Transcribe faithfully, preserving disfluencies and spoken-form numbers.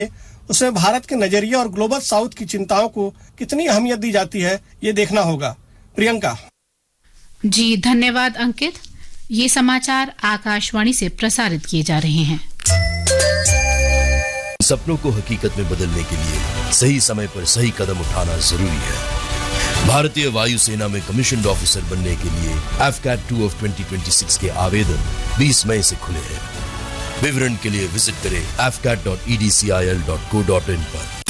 उसमें भारत के नजरिए और ग्लोबल साउथ की चिंताओं को कितनी अहमियत दी जाती है, ये देखना होगा। प्रियंका जी धन्यवाद अंकित। ये समाचार आकाशवाणी से प्रसारित किए जा रहे हैं। सपनों को हकीकत में बदलने के लिए सही समय पर सही कदम उठाना जरूरी है। भारतीय वायुसेना में कमीशन्ड ऑफिसर बनने के लिए F cat two of twenty twenty six के आवेदन बीस मई से खुले हैं। विवरण के लिए विजिट करें F cat dot E D C I L dot co dot in पर।